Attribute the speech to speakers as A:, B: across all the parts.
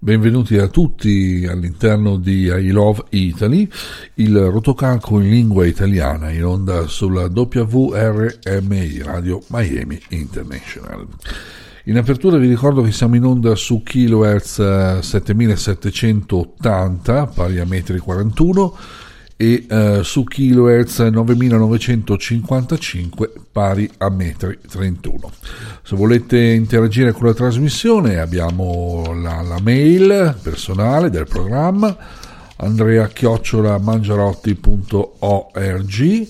A: Benvenuti a tutti all'interno di I Love Italy, il rotocalco in lingua italiana in onda sulla WRMI, Radio Miami International. In apertura vi ricordo che siamo in onda su kHz 7780 pari a metri 41 e su kHz 9955 pari a metri 31. Se volete interagire con la trasmissione abbiamo la mail personale del programma andrea@mangiarotti.org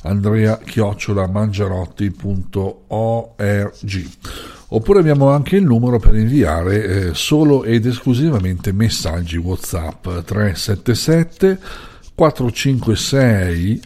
A: andrea@mangiarotti.org. Oppure abbiamo anche il numero per inviare solo ed esclusivamente messaggi WhatsApp 377 456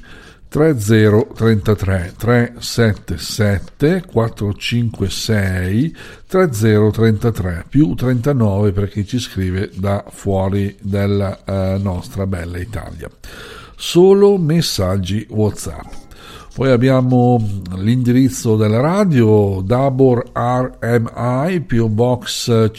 A: 3033 377 456 3033 più 39 per chi ci scrive da fuori della nostra bella Italia. Solo messaggi WhatsApp. Poi abbiamo l'indirizzo della radio Dabor RMI, PO Box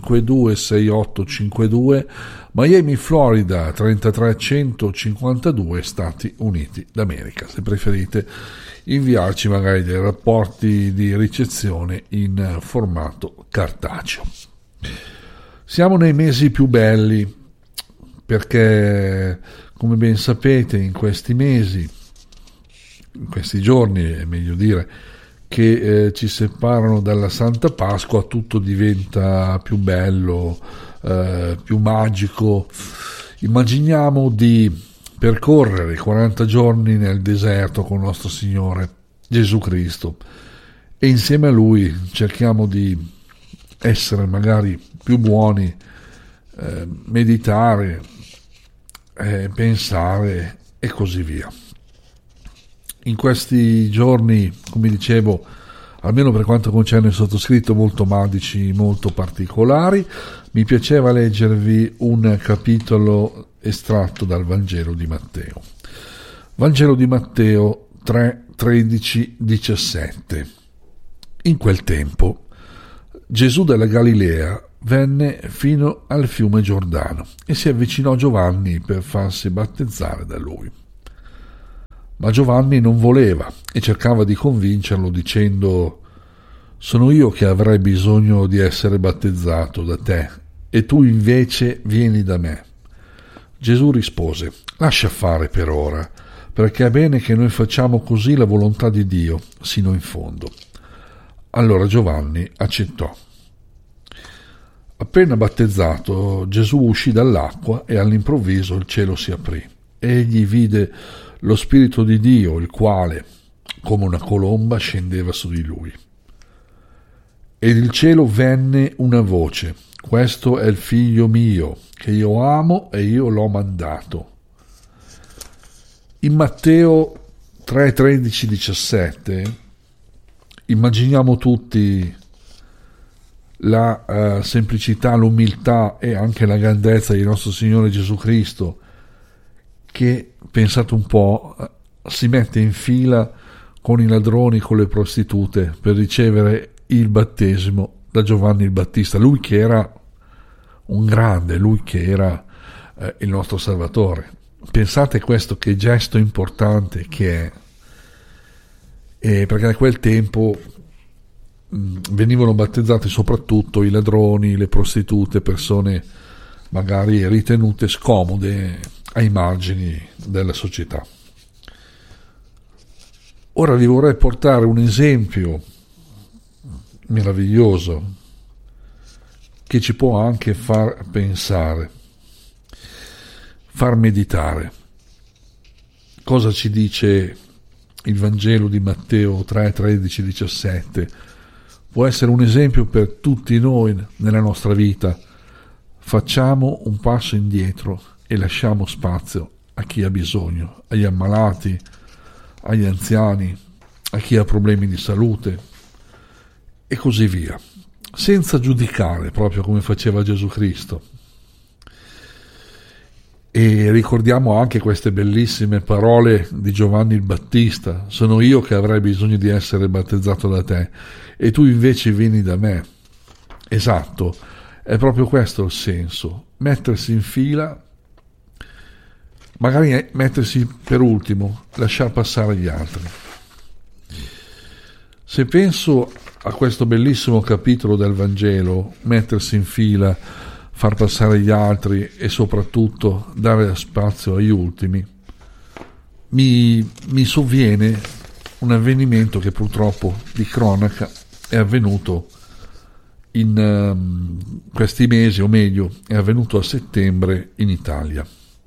A: 526852, Miami, Florida 33152, Stati Uniti d'America. Se preferite inviarci magari dei rapporti di ricezione in formato cartaceo. Siamo nei mesi più belli perché, come ben sapete, in questi mesi, in questi giorni è meglio dire, che ci separano dalla Santa Pasqua, tutto diventa più bello, più magico. Immaginiamo di percorrere 40 giorni nel deserto con nostro Signore Gesù Cristo e insieme a Lui cerchiamo di essere magari più buoni, meditare, pensare e così via. In questi giorni, come dicevo, almeno per quanto concerne il sottoscritto, molto magici, molto particolari, mi piaceva leggervi un capitolo estratto dal Vangelo di Matteo. Vangelo di Matteo 3, 13, 17. In quel tempo Gesù dalla Galilea venne fino al fiume Giordano e si avvicinò a Giovanni per farsi battezzare da lui. Ma Giovanni non voleva e cercava di convincerlo dicendo: «Sono io che avrei bisogno di essere battezzato da te e tu invece vieni da me». Gesù rispose: «Lascia fare per ora, perché è bene che noi facciamo così la volontà di Dio sino in fondo». Allora Giovanni accettò. Appena battezzato, Gesù uscì dall'acqua e all'improvviso il cielo si aprì. Egli vide lo Spirito di Dio, il quale, come una colomba, scendeva su di lui. Ed il cielo venne una voce: «Questo è il figlio mio, che io amo e io l'ho mandato». In Matteo 3, 13, 17 immaginiamo tutti la semplicità, l'umiltà e anche la grandezza di nostro Signore Gesù Cristo, che, pensate un po', si mette in fila con i ladroni, con le prostitute, per ricevere il battesimo da Giovanni il Battista, lui che era un grande, lui che era il nostro Salvatore. Pensate questo, che gesto importante che è, perché a quel tempo venivano battezzati soprattutto i ladroni, le prostitute, persone magari ritenute scomode ai margini della società. Ora vi vorrei portare un esempio meraviglioso che ci può anche far pensare, far meditare. Cosa ci dice il Vangelo di Matteo 3, 13, 17? Può essere un esempio per tutti noi nella nostra vita. Facciamo un passo indietro e lasciamo spazio a chi ha bisogno, agli ammalati, agli anziani, a chi ha problemi di salute e così via, senza giudicare, proprio come faceva Gesù Cristo. E ricordiamo anche queste bellissime parole di Giovanni il Battista: «Sono io che avrei bisogno di essere battezzato da te e tu invece vieni da me». Esatto, È proprio questo il senso, mettersi in fila, magari mettersi per ultimo, lasciar passare gli altri. Se penso a questo bellissimo capitolo del Vangelo, mettersi in fila, far passare gli altri e soprattutto dare spazio agli ultimi, mi sovviene un avvenimento che purtroppo di cronaca è avvenuto in questi mesi, o meglio, è avvenuto a settembre in Italia.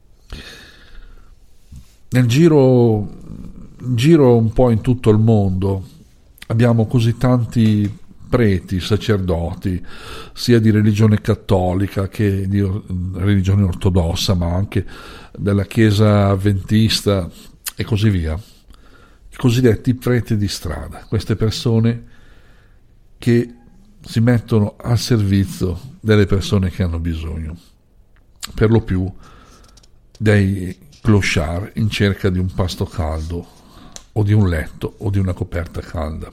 A: Nel giro un po' in tutto il mondo abbiamo così tanti preti, sacerdoti, sia di religione cattolica che di religione ortodossa, ma anche della Chiesa avventista e così via. I cosiddetti preti di strada, queste persone che si mettono al servizio delle persone che hanno bisogno, per lo più dei clochard in cerca di un pasto caldo o di un letto o di una coperta calda.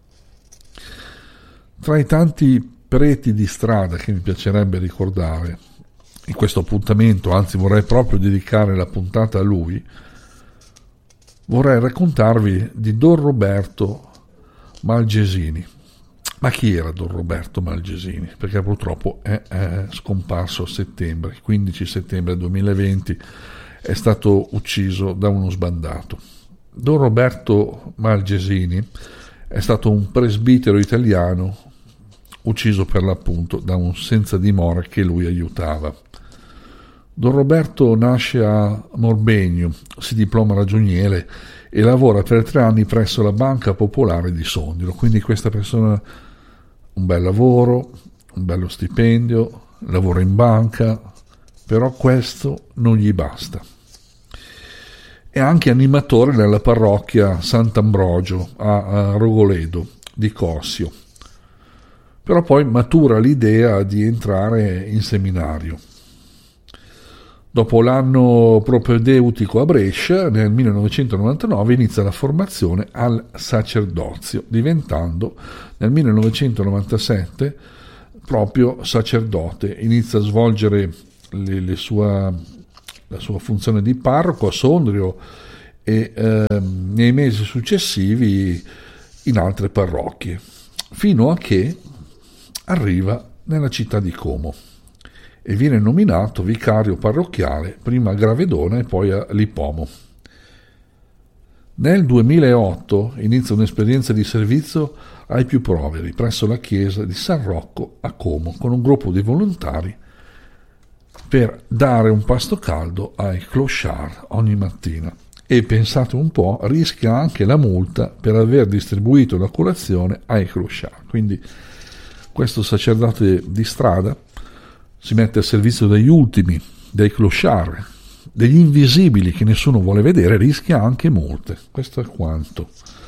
A: Tra i tanti preti di strada che mi piacerebbe ricordare in questo appuntamento, anzi vorrei proprio dedicare la puntata a lui, vorrei raccontarvi di Don Roberto Malgesini. Ma chi era Don Roberto Malgesini? Perché purtroppo è scomparso a settembre, 15 settembre 2020, è stato ucciso da uno sbandato. Don Roberto Malgesini è stato un presbitero italiano ucciso per l'appunto da un senza dimora che lui aiutava. Don Roberto nasce a Morbegno, si diploma ragioniere e lavora per 3 anni presso la Banca Popolare di Sondrio. Quindi questa persona, un bel lavoro, un bello stipendio, lavora in banca, però questo non gli basta. È anche animatore nella parrocchia Sant'Ambrogio a Rogoledo di Cossio, però poi matura l'idea di entrare in seminario. Dopo l'anno propedeutico a Brescia, nel 1999 inizia la formazione al sacerdozio, diventando nel 1997 proprio sacerdote. Inizia a svolgere la sua funzione di parroco a Sondrio e nei mesi successivi in altre parrocchie, fino a che arriva nella città di Como e viene nominato vicario parrocchiale prima a Gravedona e poi a Lipomo. Nel 2008 inizia un'esperienza di servizio ai più poveri presso la chiesa di San Rocco a Como con un gruppo di volontari per dare un pasto caldo ai clochard ogni mattina. E pensate un po', rischia anche la multa per aver distribuito la colazione ai clochard. Quindi questo sacerdote di strada si mette a servizio degli ultimi, dei clochard, degli invisibili che nessuno vuole vedere, rischia anche multe. Questo è quanto.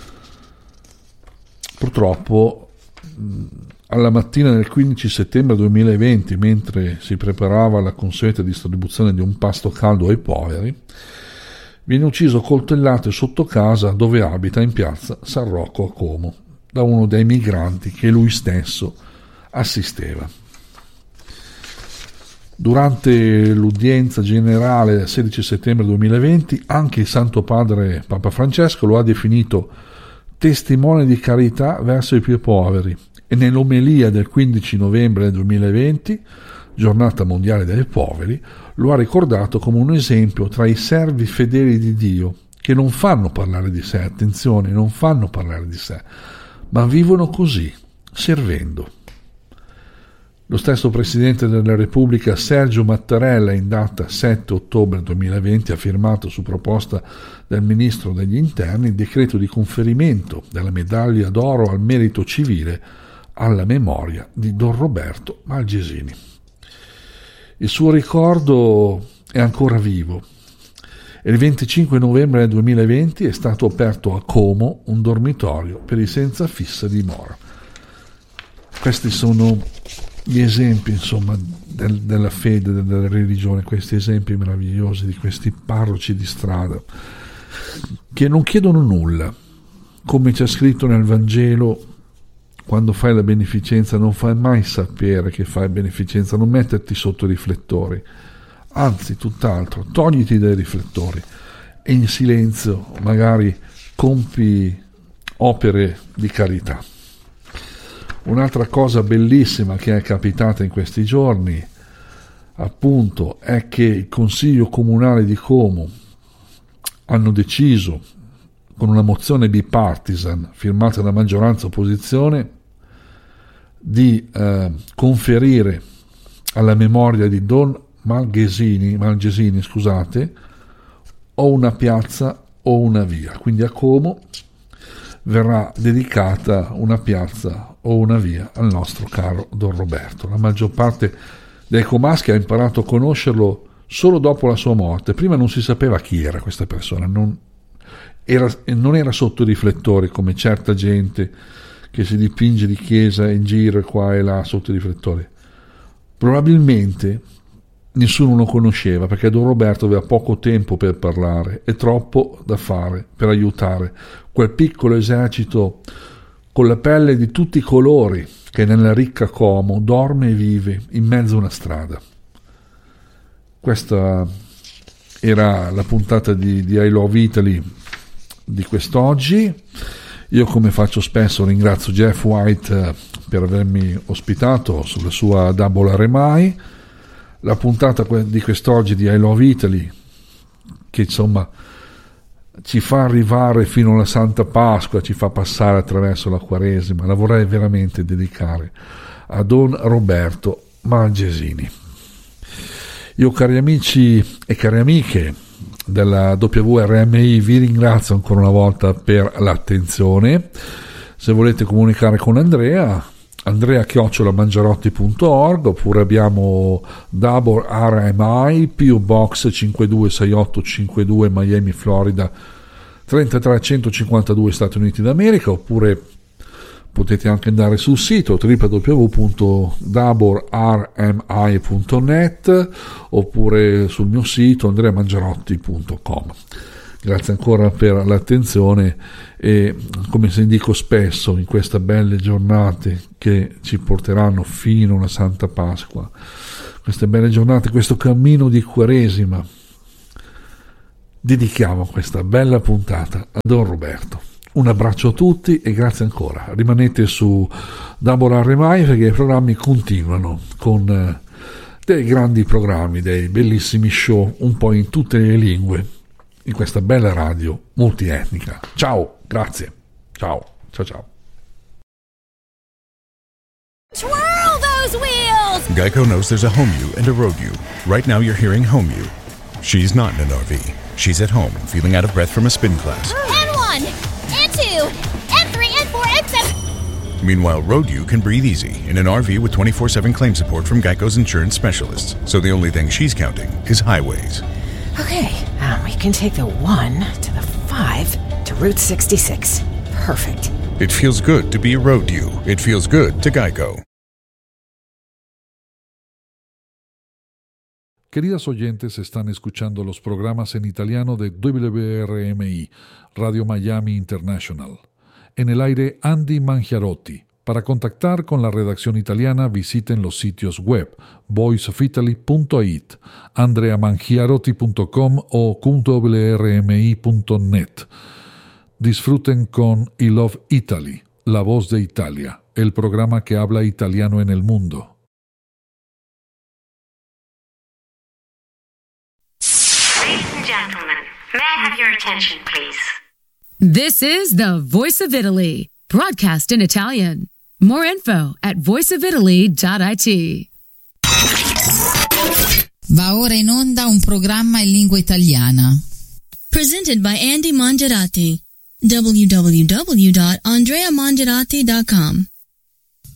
A: Purtroppo alla mattina del 15 settembre 2020, mentre si preparava la consueta distribuzione di un pasto caldo ai poveri, viene ucciso coltellato sotto casa dove abita in piazza San Rocco a Como da uno dei migranti che lui stesso assisteva. Durante l'udienza generale del 16 settembre 2020 anche il Santo Padre Papa Francesco lo ha definito testimone di carità verso i più poveri e nell'omelia del 15 novembre 2020, giornata mondiale dei poveri, lo ha ricordato come un esempio tra i servi fedeli di Dio che non fanno parlare di sé, attenzione, non fanno parlare di sé, ma vivono così, servendo. Lo stesso Presidente della Repubblica Sergio Mattarella, in data 7 ottobre 2020, ha firmato su proposta del Ministro degli Interni il decreto di conferimento della medaglia d'oro al merito civile alla memoria di Don Roberto Malgesini. Il suo ricordo è ancora vivo e il 25 novembre 2020 è stato aperto a Como un dormitorio per i senza fissa dimora. Questi sono gli esempi, insomma, della fede, della religione, questi esempi meravigliosi di questi parroci di strada che non chiedono nulla, come c'è scritto nel Vangelo quando fai la beneficenza non fai mai sapere che fai beneficenza, non metterti sotto i riflettori, anzi tutt'altro, togliti dai riflettori e in silenzio magari compi opere di carità. Un'altra cosa bellissima che è capitata in questi giorni, appunto, è che il Consiglio Comunale di Como hanno deciso, con una mozione bipartisan firmata da maggioranza opposizione, di conferire alla memoria di Don Malgesini, o una piazza o una via. Quindi a Como verrà dedicata una piazza o una via al nostro caro Don Roberto. La maggior parte dei comaschi ha imparato a conoscerlo solo dopo la sua morte. Prima non si sapeva chi era questa persona, non era sotto i riflettori come certa gente che si dipinge di chiesa in giro e qua e là sotto i riflettori. Probabilmente nessuno lo conosceva perché Don Roberto aveva poco tempo per parlare e troppo da fare per aiutare quel piccolo esercito con la pelle di tutti i colori che nella ricca Como dorme e vive in mezzo a una strada. Questa era la puntata di I Love Italy di quest'oggi. Io, come faccio spesso, ringrazio Jeff White per avermi ospitato sulla sua Double RMI. La puntata di quest'oggi di I Love Italy, che insomma ci fa arrivare fino alla Santa Pasqua, ci fa passare attraverso la Quaresima, la vorrei veramente dedicare a Don Roberto Malgesini. Io, cari amici e cari amiche della WRMI, vi ringrazio ancora una volta per l'attenzione. Se volete comunicare con Andrea@mangiarotti.org, oppure abbiamo Double RMI, PO Box 526852 Miami, Florida 33152 Stati Uniti d'America, oppure potete anche andare sul sito www.doublermi.net oppure sul mio sito andreamangiarotti.com. Grazie ancora per l'attenzione e, come se dico spesso, in queste belle giornate che ci porteranno fino alla Santa Pasqua, queste belle giornate, questo cammino di Quaresima, dedichiamo questa bella puntata a Don Roberto. Un abbraccio a tutti e grazie ancora. Rimanete su Double RMI perché i programmi continuano con dei grandi programmi, dei bellissimi show un po' in tutte le lingue, in questa bella radio multietnica. Ciao, grazie. Ciao, ciao, ciao.
B: Twirl those wheels!
C: Geico knows there's a home you and a road you. Right now you're hearing home you. She's not in an RV. She's at home, feeling out of breath from a spin class.
B: N1, N2, N3, N4, N7.
C: Meanwhile, road you can breathe easy in an RV with 24/7 claim support from Geico's insurance specialists. So the only thing she's counting is highways.
D: Okay, we can take the 1 to the 5 to Route 66. Perfect.
C: It feels good to be a road you. It feels good to Geico.
A: Queridas oyentes, están escuchando los programas en italiano de WRMI, Radio Miami International. En el aire, Andy Mangiarotti. Para contactar con la redacción italiana, visiten los sitios web voiceofitaly.it, andreamangiarotti.com o wrmi.net. Disfruten con I Love Italy, La Voz de Italia, el programa que habla italiano en el mundo.
E: Ladies and gentlemen, may I have your attention, please?
F: This is the Voice of Italy, broadcast in Italian. More info at voiceofitaly.it.
G: Va ora in onda un programma in lingua italiana.
H: Presented by Andy Mangiarotti. www.andreamangiarotti.com